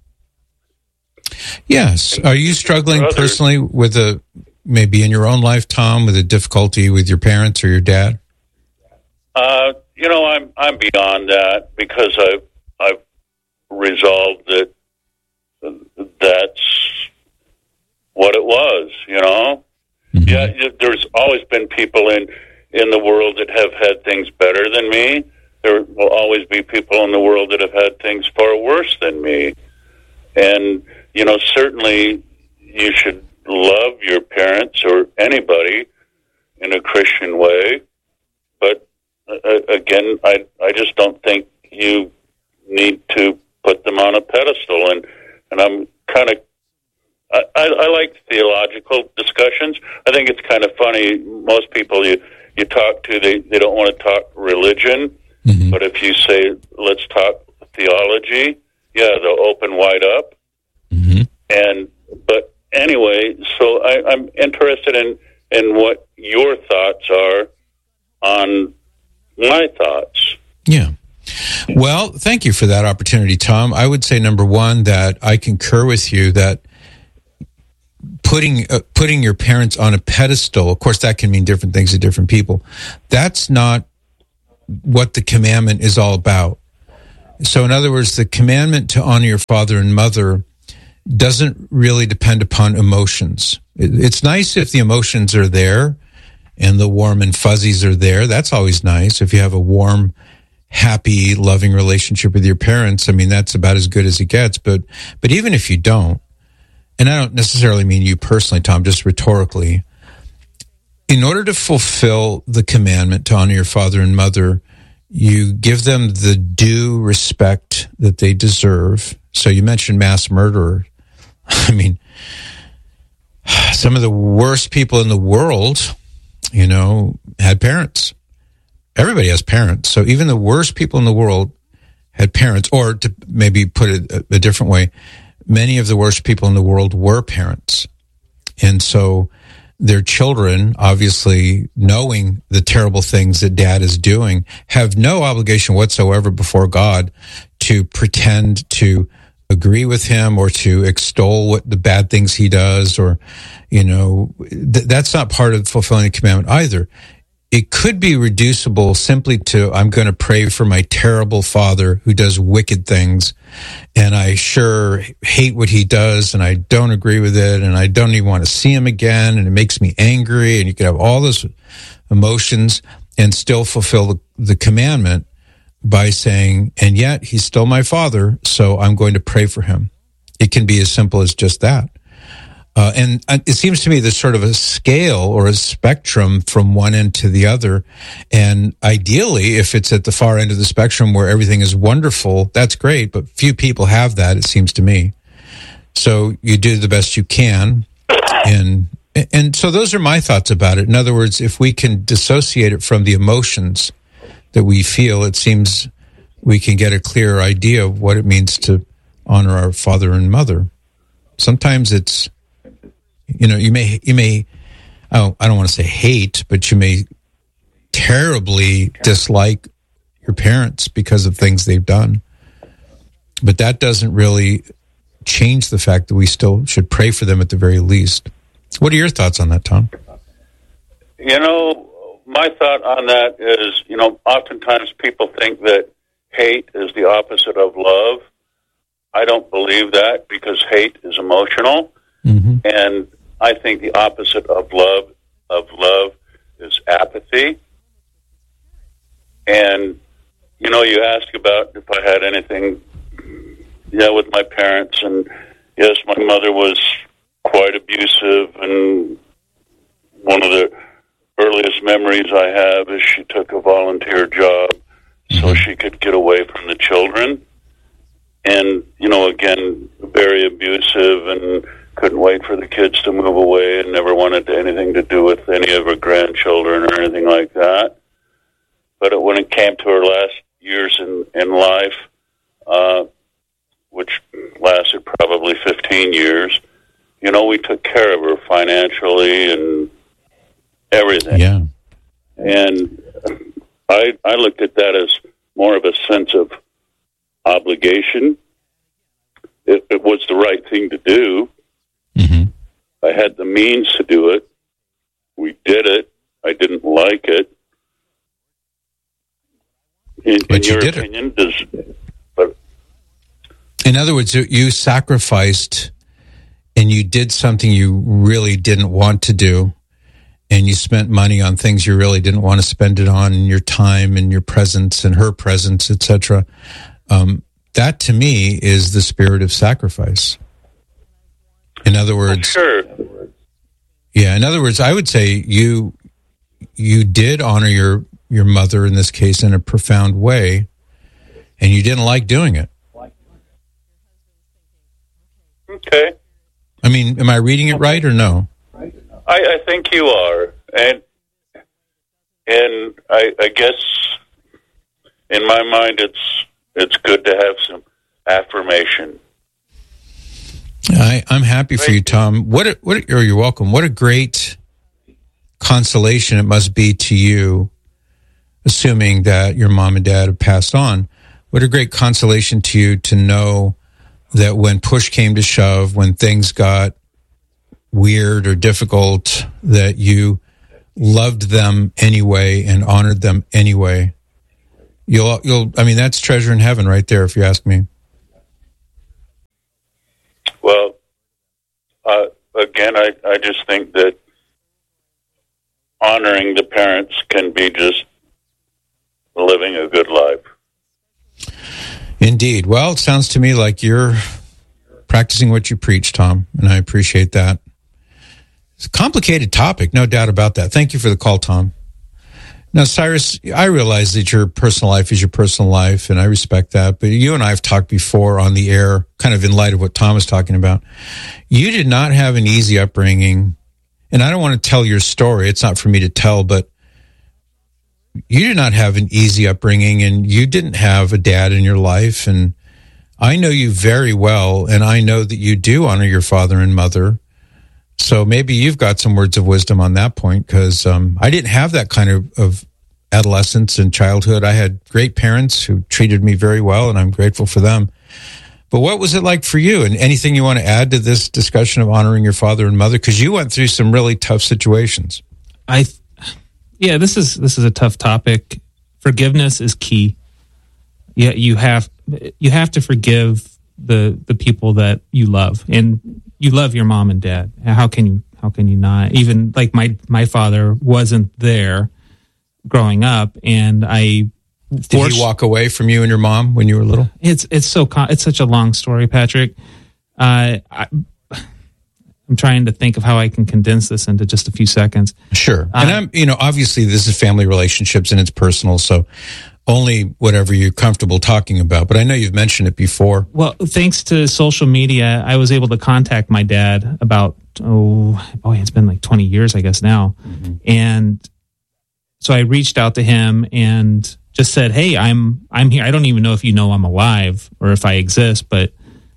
Yes. Are you struggling Brother, personally with a, maybe in your own life, Tom, with a difficulty with your parents or your dad? Uh, you know, I'm I'm beyond that because I've I've resolved that that's what it was. You know, mm-hmm. yeah. There's always been people in in the world that have had things better than me. There will always be people in the world that have had things far worse than me. And, you know, certainly you should love your parents or anybody in a Christian way. But, uh, again, I I just don't think you need to put them on a pedestal. And, and I'm kind of, I, I, I like theological discussions. I think it's kind of funny. Most people you, you talk to, they, they don't want to talk religion. Mm-hmm. But if you say, let's talk theology, yeah, they'll open wide up. Mm-hmm. And but anyway, so I, I'm interested in, in what your thoughts are on my thoughts. Yeah. Well, thank you for that opportunity, Tom. I would say, number one, that I concur with you that putting uh, putting your parents on a pedestal, of course, that can mean different things to different people. That's not what the commandment is all about. So in other words, the commandment to honor your father and mother doesn't really depend upon emotions. It's nice if the emotions are there and the warm and fuzzies are there. That's always nice. If you have a warm, happy, loving relationship with your parents, I mean, that's about as good as it gets. But, but even if you don't, and I don't necessarily mean you personally, Tom, just rhetorically, in order to fulfill the commandment to honor your father and mother, you give them the due respect that they deserve. So you mentioned mass murderer. I mean, some of the worst people in the world, you know, had parents. Everybody has parents. So even the worst people in the world had parents, or to maybe put it a, a different way, many of the worst people in the world were parents. And so their children, obviously knowing the terrible things that dad is doing, have no obligation whatsoever before God to pretend to agree with him or to extol what the bad things he does, or, you know, th- that's not part of fulfilling the commandment either. It could be reducible simply to, I'm going to pray for my terrible father who does wicked things, and I sure hate what he does, and I don't agree with it, and I don't even want to see him again, and it makes me angry, and you could have all those emotions and still fulfill the, the commandment by saying, and yet he's still my father, so I'm going to pray for him. It can be as simple as just that. Uh, and it seems to me there's sort of a scale or a spectrum from one end to the other. And ideally, if it's at the far end of the spectrum where everything is wonderful, that's great. But few people have that, it seems to me. So you do the best you can. And, and so those are my thoughts about it. In other words, if we can dissociate it from the emotions that we feel, it seems we can get a clearer idea of what it means to honor our father and mother. Sometimes it's, you know, you may, you may, oh, I don't want to say hate, but you may terribly dislike your parents because of things they've done. But that doesn't really change the fact that we still should pray for them at the very least. What are your thoughts on that, Tom? You know, my thought on that is, you know, oftentimes people think that hate is the opposite of love. I don't believe that, because hate is emotional. Mm-hmm. And I think the opposite of love of love is apathy. And, you know, you ask about if I had anything, yeah, with my parents. And, yes, my mother was quite abusive. And one of the earliest memories I have is she took a volunteer job so she could get away from the children. And, you know, again, very abusive, and couldn't wait for the kids to move away, and never wanted anything to do with any of her grandchildren or anything like that. But when it came to her last years in, in life, uh, which lasted probably fifteen years, you know, we took care of her financially and everything. Yeah. And I, I looked at that as more of a sense of obligation. It, it was the right thing to do. Mm-hmm. I had the means to do it. We did it. I didn't like it. In, in your opinion, does, but in other words, you sacrificed and you did something you really didn't want to do, and you spent money on things you really didn't want to spend it on, and your time and your presence and her presence, et cetera. Um, that to me is the spirit of sacrifice. In other words, sure. Yeah. In other words, I would say you you did honor your your mother in this case in a profound way, and you didn't like doing it. Okay. I mean, am I reading it right or no? I, I think you are, and and I, I guess in my mind, it's it's good to have some affirmation. I, I'm happy for you, Tom. What? A, what? A, or you're welcome. What a great consolation it must be to you, assuming that your mom and dad have passed on. What a great consolation to you to know that when push came to shove, when things got weird or difficult, that you loved them anyway and honored them anyway. You'll, you'll. I mean, that's treasure in heaven, right there, if you ask me. Well, uh, again, I, I just think that honoring the parents can be just living a good life. Indeed. Well, it sounds to me like you're practicing what you preach, Tom, and I appreciate that. It's a complicated topic, no doubt about that. Thank you for the call, Tom. Now, Cyrus, I realize that your personal life is your personal life, and I respect that, but you and I have talked before on the air, kind of in light of what Tom is talking about. You did not have an easy upbringing, and I don't want to tell your story. It's not for me to tell, but you did not have an easy upbringing, and you didn't have a dad in your life, and I know you very well, and I know that you do honor your father and mother. So maybe you've got some words of wisdom on that point, because um, I didn't have that kind of, of adolescence and childhood. I had great parents who treated me very well, and I'm grateful for them. But what was it like for you? And anything you want to add to this discussion of honoring your father and mother? Because you went through some really tough situations. I, yeah, this is this is a tough topic. Forgiveness is key. Yeah, you have you have to forgive the the people that you love, and you love your mom and dad. How can you how can you not? Even like my my father wasn't there growing up, and I did he walk away from you and your mom when you were little? It's it's so it's such a long story, Patrick. Uh, I, I'm trying to think of how I can condense this into just a few seconds. Sure, uh, and I'm you know obviously this is family relationships and it's personal, so only whatever you're comfortable talking about. But I know you've mentioned it before. Well, thanks to social media, I was able to contact my dad about, oh, boy, it's been like twenty years, I guess now. Mm-hmm. And so I reached out to him and just said, hey, I'm I'm here. I don't even know if you know I'm alive or if I exist, but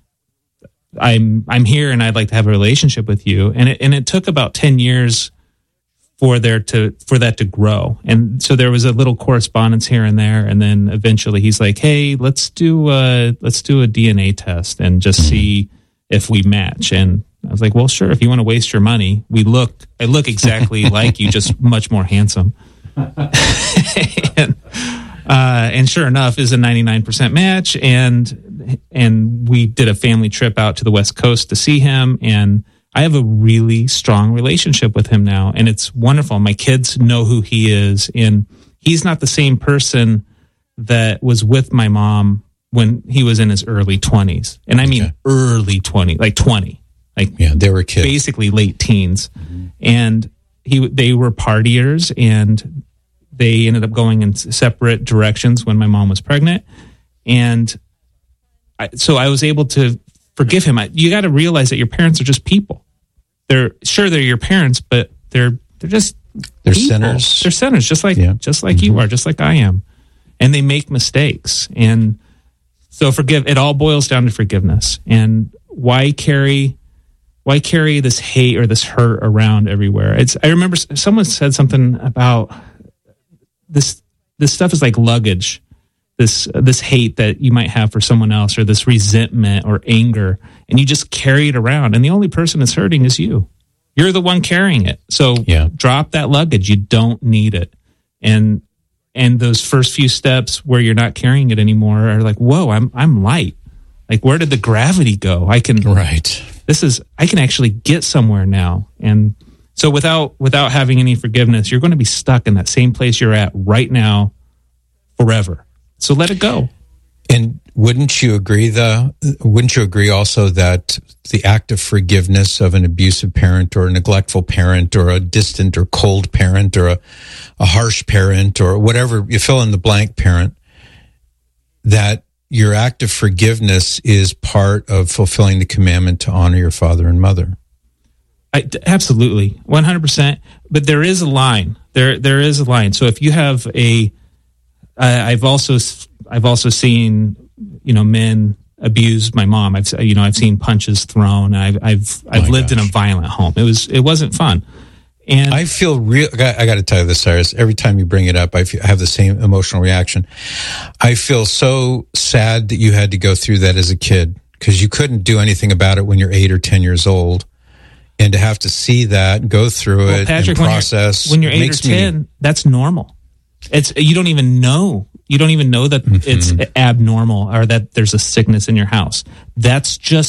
I'm I'm here and I'd like to have a relationship with you. And it, and it took about ten years for there to for that to grow, and so there was a little correspondence here and there, and then eventually he's like, "Hey, let's do a let's do a D N A test and just see if we match." And I was like, "Well, sure. If you want to waste your money, we look I look exactly like you, just much more handsome." and, uh, and sure enough, is a ninety-nine percent match, and and we did a family trip out to the West Coast to see him, and I have a really strong relationship with him now, and it's wonderful. My kids know who he is, and he's not the same person that was with my mom when he was in his early twenties. And I mean okay. early twenty, like twenty. Like yeah, they were kids. Basically late teens. Mm-hmm. And he they were partiers, and they ended up going in separate directions when my mom was pregnant. And I, so I was able to forgive him. You got to realize that your parents are just people. They're sure they're your parents, but they're they're just they're people. sinners. They're sinners, just like yeah. just like mm-hmm. you are, just like I am, and they make mistakes. And so forgive. It all boils down to forgiveness. And why carry why carry this hate or this hurt around everywhere? It's. I remember someone said something about this. This stuff is like luggage. This this hate that you might have for someone else, or this resentment or anger, and you just carry it around, and the only person that's hurting is you. You're the one carrying it. So yeah. drop that luggage. You don't need it. And and those first few steps where you're not carrying it anymore are like, whoa, I'm I'm light. Like, where did the gravity go? I can right. This is I can actually get somewhere now. And so without without having any forgiveness, you're going to be stuck in that same place you're at right now forever. So let it go. And wouldn't you agree, the wouldn't you agree also that the act of forgiveness of an abusive parent or a neglectful parent or a distant or cold parent or a, a harsh parent or whatever, you fill in the blank parent, that your act of forgiveness is part of fulfilling the commandment to honor your father and mother? I, absolutely, one hundred percent. But there is a line. There there is a line. So if you have a I've also I've also seen, you know, men abuse my mom. I've you know I've seen punches thrown. I've I've I've oh lived gosh. in a violent home. It was it wasn't fun. And I feel real. I got to tell you this, Cyrus. Every time you bring it up, I, feel, I have the same emotional reaction. I feel so sad that you had to go through that as a kid, because you couldn't do anything about it when you're eight or ten years old, and to have to see that, go through well, it, Patrick, and process. When you're, when you're eight or ten, me, that's normal. It's you don't even know. You don't even know that mm-hmm. it's abnormal or that there's a sickness in your house. That's just